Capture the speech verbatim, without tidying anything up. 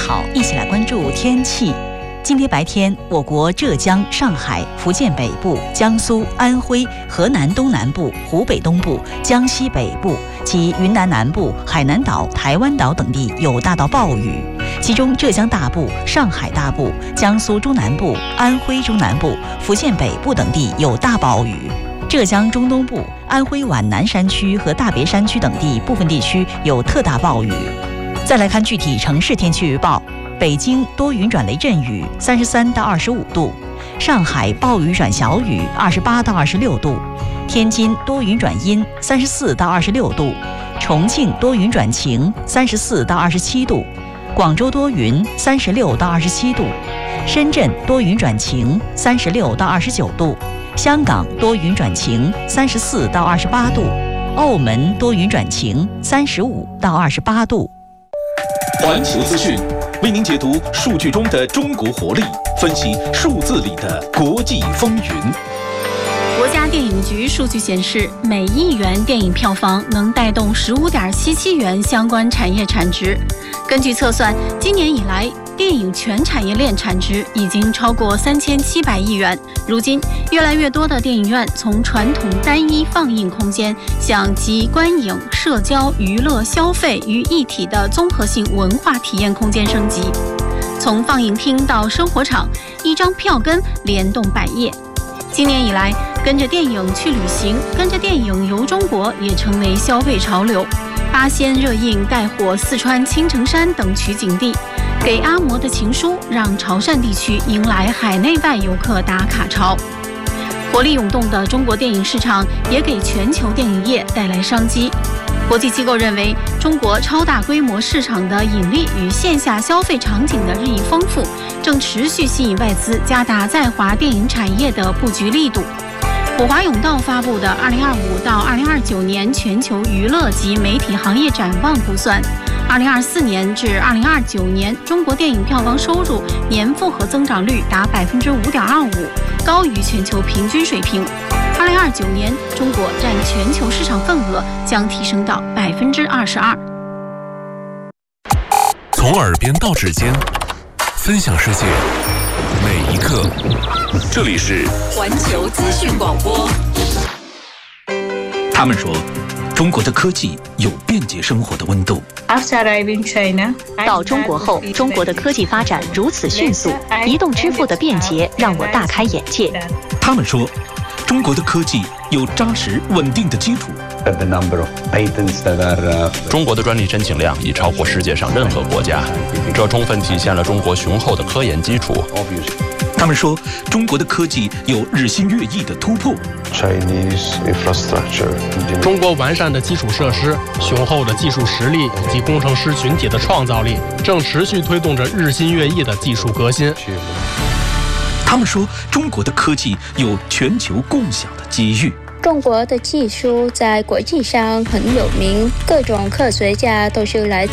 好，一起来关注天气。今天白天，我国浙江、上海、福建北部、江苏、安徽、河南东南部、湖北东部、江西北部及云南南部、海南岛、台湾岛等地有大到暴雨，其中浙江大部、上海大部、江苏中南部、安徽中南部、福建北部等地有大暴雨。浙江中东部、安徽皖南山区和大别山区等地部分地区有特大暴雨。再来看具体城市天气预报。北京多云转雷阵雨，三十三到二十五度；上海暴雨转小雨，二十八到二十六度；天津多云转阴，三十四到二十六度；重庆多云转晴，三十四到二十七度；广州多云，三十六到二十七度；深圳多云转晴，三十六到二十九度；香港多云转晴，三十四到二十八度；澳门多云转晴，三十五到二十八度。 环球资讯为您解读数据中的中国活力，分析数字里的国际风云。 国家电影局数据显示，每亿元电影票房能带动十五点七七元相关产业产值。根据测算，今年以来，电影全产业链产值已经超过三千七百亿元。如今，越来越多的电影院从传统单一放映空间向集观影、社交、娱乐、消费于一体的综合性文化体验空间升级。从放映厅到生活场，一张票根联动百业。今年以来，跟着电影去旅行，跟着电影游中国也成为消费潮流。八仙热映盖火四川青城山等取景地，给阿嬷的情书让潮汕地区迎来海内外游客打卡潮。活力涌动的中国电影市场也给全球电影业带来商机。国际机构认为，中国超大规模市场的引力与线下消费场景的日益丰富，正持续吸引外资加大在华电影产业的布局力度。普华永道发布的二零二五到二零二九年全球娱乐及媒体行业展望估算，二零二四年至二零二九年中国电影票房收入年复合增长率达百分之五点二五，高于全球平均水平。二零二九年，中国占全球市场份额将提升到百分之二十二。 从耳边到指尖，分享世界每一刻。这里是环球资讯广播。 他们说，中国的科技有便捷生活的温度。 到中国后，中国的科技发展如此迅速，移动支付的便捷让我大开眼界。 他们说，中国的科技有扎实稳定的基础。 中国的专利申请量已超过世界上任何国家，这充分体现了中国雄厚的科研基础。 他们说，中国的科技有日新月异的突破。 中国完善的基础设施、雄厚的技术实力以及工程师群体的创造力，正持续推动着日新月异的技术革新。 他们说，中国的科技有全球共享的机遇。 中国的技术在国际上很有名，各种科学家都是来自